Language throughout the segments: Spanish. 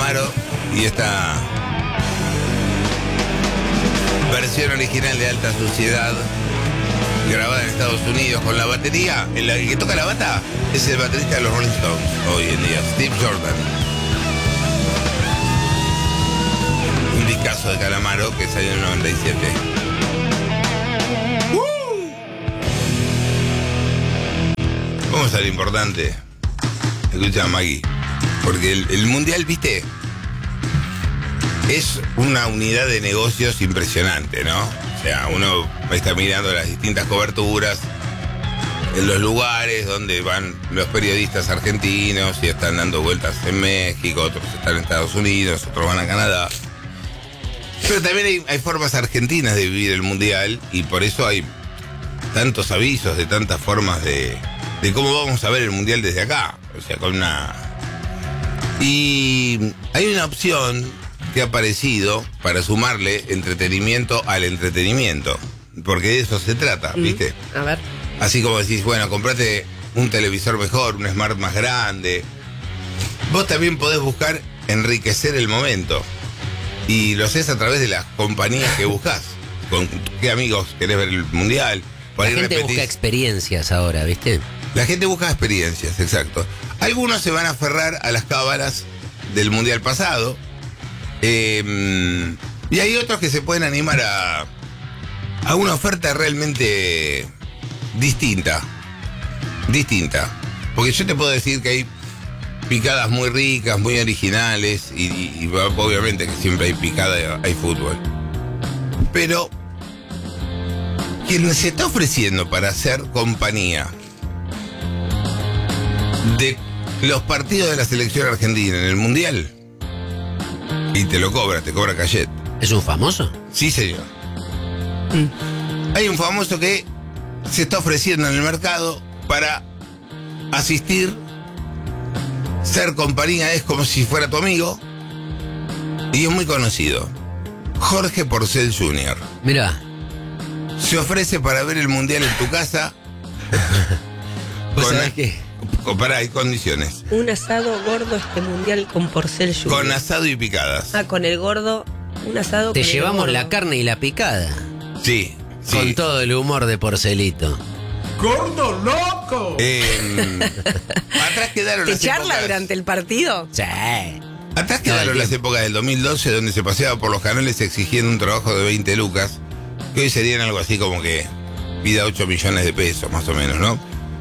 Calamaro y esta versión original de Alta Suciedad, grabada en Estados Unidos con la batería. El que toca la bata es el baterista de los Rolling Stones hoy en día, Steve Jordan. Un discazo de Calamaro que salió en el 97. Vamos a lo importante. Escucha, Maggie. Porque el mundial, viste, es una unidad de negocios impresionante, ¿no? O sea, uno está mirando las distintas coberturas en los lugares donde van los periodistas argentinos y están dando vueltas en México, otros están en Estados Unidos, otros van a Canadá. Pero también hay formas argentinas de vivir el mundial y por eso hay tantos avisos de tantas formas de cómo vamos a ver el mundial desde acá. O sea, con una... Y hay una opción que ha aparecido para sumarle entretenimiento al entretenimiento. Porque de eso se trata, ¿viste? A ver. Así como decís, bueno, comprate un televisor mejor, un smart más grande. Vos también podés buscar enriquecer el momento. Y lo haces a través de las compañías que buscás. Con qué amigos querés ver el mundial. La gente busca experiencias ahora, ¿viste? La gente busca experiencias, exacto. Algunos se van a aferrar a las cábalas del mundial pasado. Y hay otros que se pueden animar a una oferta realmente distinta. Porque yo te puedo decir que hay picadas muy ricas, muy originales, y obviamente que siempre hay picada, hay fútbol. Pero quien se está ofreciendo para hacer compañía de los partidos de la selección argentina en el mundial, y te cobra Cayet. ¿Es un famoso? Sí, señor. Hay un famoso que se está ofreciendo en el mercado para asistir, ser compañía, es como si fuera tu amigo, y es muy conocido. Jorge Porcel Jr. Mirá. Se ofrece para ver el mundial en tu casa. ¿Sabés qué? Hay condiciones. Un asado gordo este mundial con Porcel Jr. Con asado y picadas. Ah, con el gordo, un asado Te con llevamos el gordo. la carne y la picada. Sí. Con todo el humor de Porcelito. ¡Gordo loco! Atrás quedaron ¿Te las charla épocas. durante el partido? Sí. Atrás quedaron las épocas del 2012 donde se paseaba por los canales exigiendo un trabajo de 20 lucas, que hoy serían algo así como que pida 8 millones de pesos, más o menos, ¿no?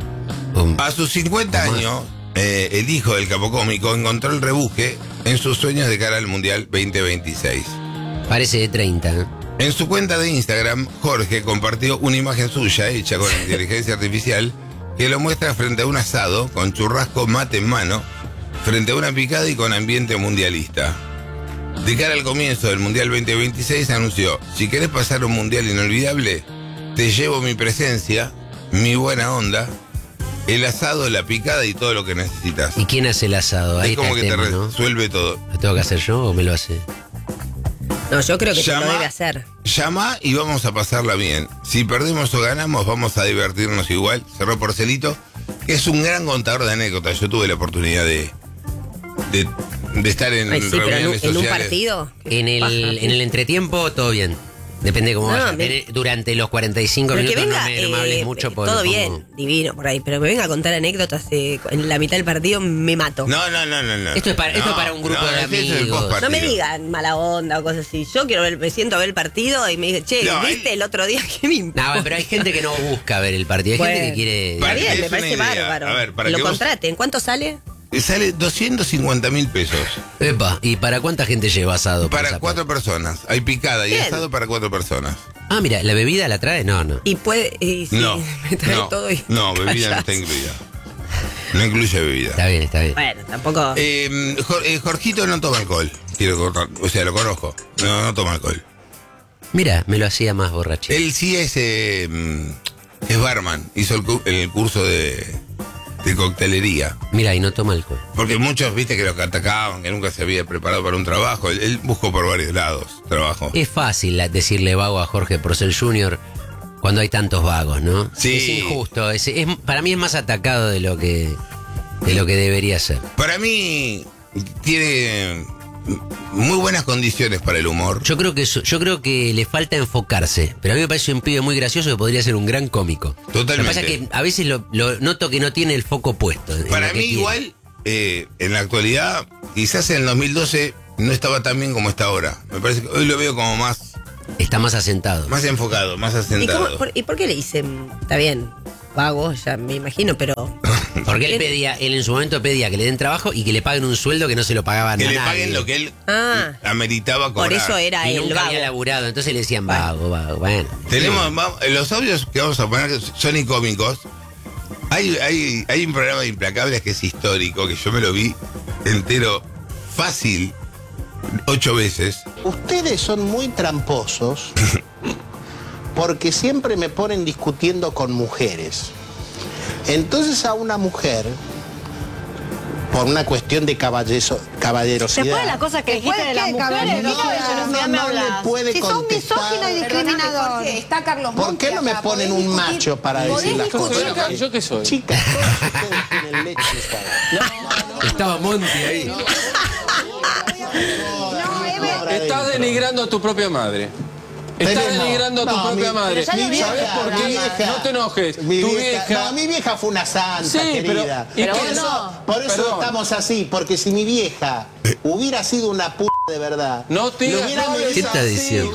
A sus 50 años, el hijo del capocómico encontró el rebusque en sus sueños de cara al Mundial 2026. Parece de 30, ¿eh? En su cuenta de Instagram, Jorge compartió una imagen suya hecha con inteligencia artificial que lo muestra frente a un asado con churrasco mate en mano, frente a una picada y con ambiente mundialista. De cara al comienzo del Mundial 2026 anunció: si querés pasar un Mundial inolvidable, te llevo mi presencia, mi buena onda, el asado, la picada y todo lo que necesitas. ¿Y quién hace el asado? Ahí Es como está que el te tema, ¿no? resuelve todo. ¿Lo tengo que hacer yo o me lo hace? No, yo creo que te Llama- lo debe hacer. Llama y vamos a pasarla bien. Si perdemos o ganamos, vamos a divertirnos igual. Cerró Porcelito, que es un gran contador de anécdotas. Yo tuve la oportunidad de estar en Ay, sí, pero reuniones en un sociales. partido. En el entretiempo, todo bien. Depende de cómo No, vaya. me- Durante los 45 Pero que minutos venga, no me hables mucho. porque todo como- bien, divino por ahí, pero me venga a contar anécdotas en la mitad del partido, me mato. No. Esto es para un grupo de eso es el amigos. postpartido. No me digan mala onda o cosas así. Yo me siento a ver el partido y me dicen, che, No, ¿viste el otro día que me importa? No, pero hay gente que no busca ver el partido. Hay gente que quiere. Está bien, Es me una parece idea. bárbaro. A ver, para Que lo que vos- contraten. ¿Cuánto sale? Sale 250.000 pesos Epa, ¿y para cuánta gente lleva asado? por para esa 4 personas. Hay picada y Bien. asado para 4 personas. parte? Ah, mira, ¿la bebida la trae? No. Y puede. Y sí, No, me trae no, todo y. no, bebida no callás. está incluida. No incluye bebida. Está bien, está bien. Bueno, tampoco. Jorgito no toma alcohol. Quiero cortar, o sea, lo conozco. No toma alcohol. Mira, me lo hacía más borracho. Él sí es barman. Hizo el curso de coctelería. Mira, y no toma alcohol. Porque muchos, viste, que lo atacaban, que nunca se había preparado para un trabajo. Él buscó por varios lados trabajo. Es fácil decirle vago a Jorge Porcel Jr. cuando hay tantos vagos, ¿no? Sí. Es injusto. Para mí es más atacado de lo que debería ser. Para mí tiene muy buenas condiciones para el humor. Yo creo que le falta enfocarse, pero a mí me parece un pibe muy gracioso que podría ser un gran cómico. Totalmente. Lo que pasa es que a veces lo noto que no tiene el foco puesto. Para mí igual, en la actualidad, quizás en el 2012 no estaba tan bien como está ahora. Me parece que hoy lo veo como más Está más asentado. Más enfocado, más asentado. ¿Y por qué le dicen? Está bien, vago, ya me imagino, pero... Porque él en su momento pedía que le den trabajo y que le paguen un sueldo que no se lo pagaban a nadie. Que le paguen lo que él ameritaba cobrar. Por eso era y el nunca vago. había laburado, entonces le decían vago. Bueno. Tenemos los audios que vamos a poner son icómicos. Hay un programa de Implacables que es histórico, que yo me lo vi entero fácil 8 veces. Ustedes son muy tramposos porque siempre me ponen discutiendo con mujeres. Entonces a una mujer, por una cuestión de caballerosidad... Después de las cosas que dijiste de las mujeres, no le puede si son contestar. misógino y discriminador. Está Carlos ¿Por qué no me ponen un macho para decir las cosas? ¿Yo qué soy? Chicas, todos ustedes tienen leche. Estaba Monty ahí. Estás denigrando a tu propia madre. Estás denigrando a tu propia madre. ¿Sabes por qué? No te enojes. Tu vieja... No, mi vieja fue una santa, sí, querida. Por eso estamos así, porque si mi vieja hubiera sido una p*** de verdad, no te ¿Qué estás diciendo?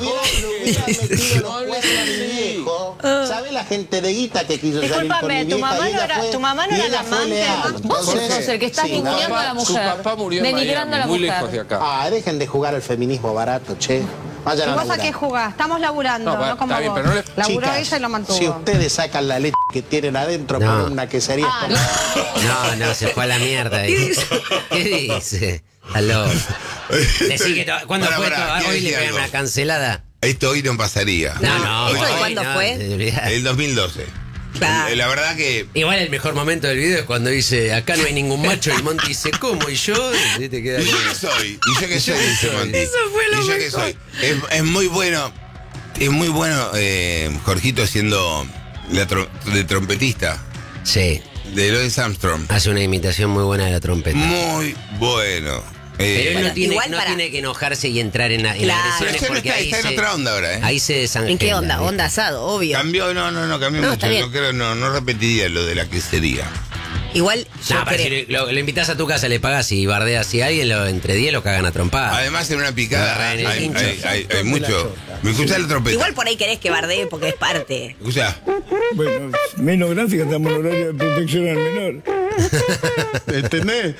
¿Sabe la gente de guita que quiso salir con mi vieja? tu mamá no era la amante. Vos sos el que estás ninguneando a la mujer. Su papá murió en denigrando a la Miami, muy mujer. lejos de acá. Dejen de jugar al feminismo barato, che. Vayan ¿Y a vos a laburar. qué jugás? Estamos laburando, no como está bien, vos. pero no le... Laburó Chicas, ella y lo mantuvo. si ustedes sacan la leche que tienen adentro, No. ponen una quesería. No, se fue a la mierda ahí. ¿Qué dice? Aló. Decí que ¿cuándo fue esto? Hoy le pegan una cancelada. Esto hoy no pasaría. No. ¿Eso de hoy cuándo fue? El 2012. Claro. La verdad que... Igual el mejor momento del video es cuando dice, acá no hay ningún macho, y Monty dice, ¿cómo? ¿Y yo? Y te queda ¿Y yo como- qué soy? ¿Y yo qué soy? Dice Monty. Eso fue lo ¿Y yo qué mejor. soy? Es muy bueno. Es muy bueno Jorgito siendo de trompetista Sí, de Louis Armstrong. hace una imitación muy buena de la trompeta. Muy bueno. Pero él Bueno, no tiene, igual no para- tiene que enojarse y entrar en Claro. Pero agresiones ese no porque está, ahí está en otra onda ahora, ¿eh? Ahí se desangela. ¿En qué onda? ¿viste? Onda asado, obvio. Cambió, no, cambió No, mucho. está bien. No creo, no repetiría lo de la quesería. Igual yo No, pero creo... si lo invitas a tu casa, le pagas y bardeas a alguien, entre 10 lo cagan a trompadas. Además, en una picada Agarra en el hay hincho. mucho. ¿Me escuchás la trompeta? Igual por ahí querés que bardee porque es parte. Escuchá. Bueno, menos gráfica, estamos en horario de protección al menor. ¿Entendés?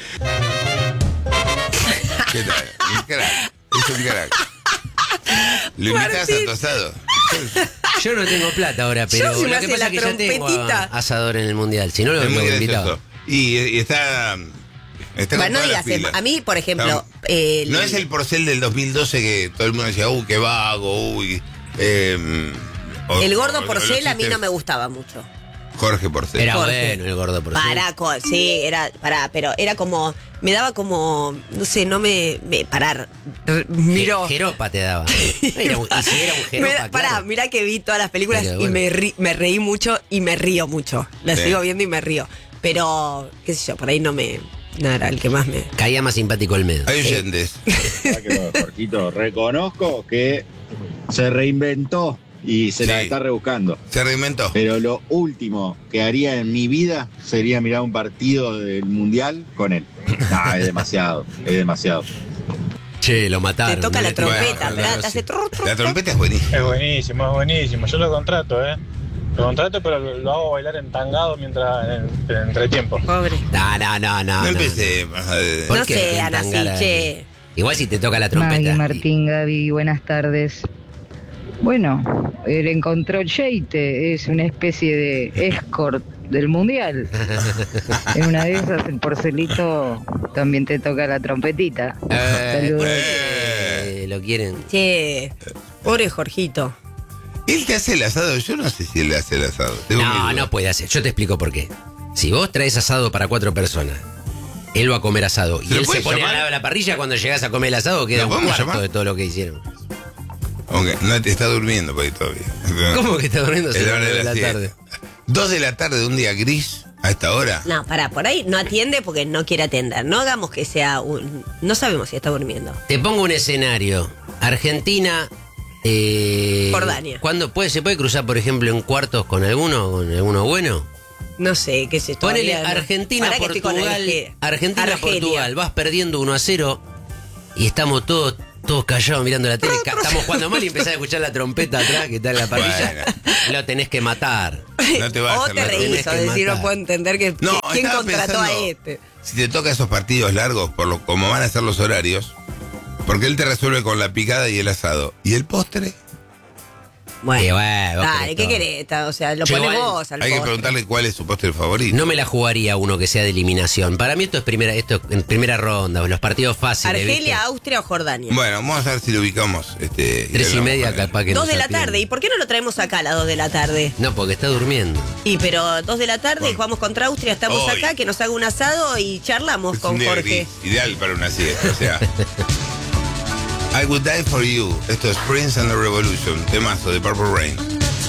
¿Qué tal? Un crack. Es un crack. ¿Lo invitas a tu asado? Yo no tengo plata ahora, pero Yo, si me lo hace que pasa la es que ya tengo trompetita. asador en el mundial. Si no, lo Es muy hubiera invitado. gracioso. Y está con Bueno, no todas las digas, pilas. a mí, por ejemplo... No, no es el Porcel del 2012 que todo el mundo decía, qué vago, uy. El gordo Porcel a mí no me gustaba mucho. Jorge Porcel. Era Jorge. bueno el gordo por Sí, pero era como, me daba como, no sé, no me parar, miró. Jeropa te daba. Y si era un jeropa, claro. Mirá que vi todas las películas Pero y bueno. me reí mucho y me río mucho. Las Sí. sigo viendo y me río. Pero, qué sé yo, por ahí no era el que más me... Caía más simpático el medio. Hay oyentes. Jorgito, reconozco que se reinventó y se la Sí. está rebuscando. Se reinventó. Pero lo último que haría en mi vida sería mirar un partido del Mundial con él. Es demasiado, es demasiado. Che, lo Te mataron. toca la no le tengo- trompeta, Bueno, ¿verdad? no Te hace sé. trrr, trrr, La trompeta es buenísima. Es buenísimo. Yo lo contrato, Lo contrato, pero lo hago bailar entangado mientras en entretiempo. Pobre. No empecé. ¿Por No qué sé, te Ana, sí, entangara? che. Igual si te toca la trompeta. Maggie, Martín, Gaby, buenas tardes. Bueno, el encontró Cheite, es una especie de escort del mundial. En una de esas, el Porcelito también te toca la trompetita. Saludos. Lo quieren. Che, pobre Jorgito. ¿Él te hace el asado? Yo no sé si él le hace el asado. Tengo mis No, dudas. no puede hacer. Yo te explico por qué. Si vos traes asado para 4 personas, él va a comer asado y ¿Se lo él se puede pone llamar? al lado de la parrilla, cuando llegas a comer el asado queda ¿Lo un podemos cuarto llamar? de todo lo que hicieron. Aunque no te está durmiendo por ahí todavía. ¿Cómo que está durmiendo? Es Se la hora de la la tarde. siesta. 2 de la tarde de un día gris ¿A esta hora? No, por ahí no atiende porque no quiere atender. No hagamos que sea un... No sabemos si está durmiendo. Te pongo un escenario. Argentina... Jordania. ¿Cuándo se puede cruzar, por ejemplo, en cuartos con alguno bueno? No sé, qué sé. Ponele Argentina-Portugal. Vas perdiendo 1-0 y estamos todos callados mirando la tele. Estamos jugando mal y empezás a escuchar la trompeta atrás que está en la parrilla. Lo tenés que matar. No te vas a te reís, decir, no puedo entender que quién contrató a este. Si te toca esos partidos largos, como van a ser los horarios, porque él te resuelve con la picada y el asado. ¿Y el postre? Bueno, dale, ¿qué querés? O sea, lo pones vos al Hay postre. que preguntarle cuál es su postre favorito. No me la jugaría uno que sea de eliminación. Para mí esto es en primera ronda, los partidos fáciles. Argelia, ¿viste? Austria o Jordania. Bueno, vamos a ver si lo ubicamos. 3:30 capaz que 2 de la tarde. ¿Y por qué no lo traemos acá a las 2 de la tarde? No, porque está durmiendo. Pero 2 de la tarde y jugamos contra Austria, estamos Hoy. acá, que nos haga un asado y charlamos Es con un día Jorge. gris, ideal para una siesta, o sea. I Would Die For You. Esto es Prince and the Revolution, temazo de Purple Rain.